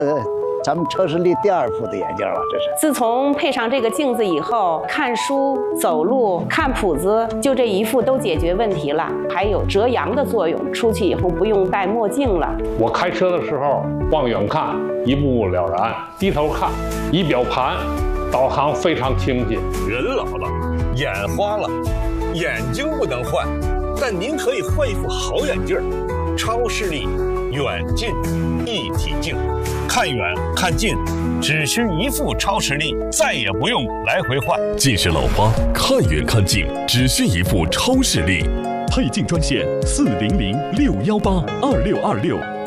咱们超视力第2副的眼镜了，这是。 自从配上这个镜子以后，看书、走路、看谱子，就这一副都解决问题了，还有遮阳的作用。出去以后不用戴墨镜了。 我开车的时候往远看一目了然，低头看仪表盘，导航非常清晰。 人老了，眼花了，眼睛不能换，但您可以换一副好眼镜儿，超视力远近一体镜。看远看近，只需一副超视力，再也不用来回换。 近视老花，看远看近，只需一副超视力。配镜专线：400-618-2626。